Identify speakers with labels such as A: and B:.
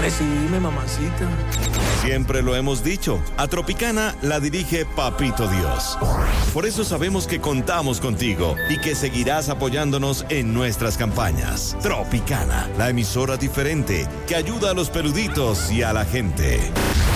A: Decime, mamacita.
B: Siempre lo hemos dicho, a Tropicana la dirige Papito Dios. Por eso sabemos que contamos contigo y que seguirás apoyándonos en nuestras campañas. Tropicana, la emisora diferente que ayuda a los peluditos y a la gente.